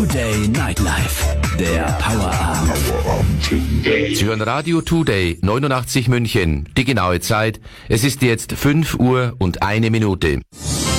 Today Nightlife, der Powerabend. Sie hören Radio Today 89 München. Die genaue Zeit, es ist jetzt 5 Uhr und 1 Minute.